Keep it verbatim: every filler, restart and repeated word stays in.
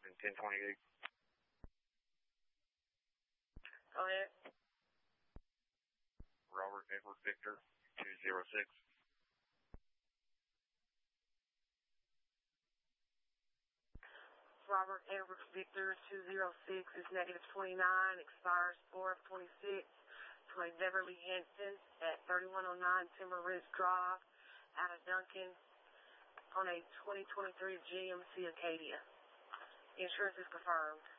Falcon ten twenty-eight. Go ahead. Robert Edward Victor two zero six. Robert Edward Victor two zero six is negative twenty-nine, expires four of twenty-six, to a Beverly Henson at thirty-one oh nine Timber Ridge Drive, out of Duncan, on a twenty twenty-three G M C Acadia. Insurance is confirmed.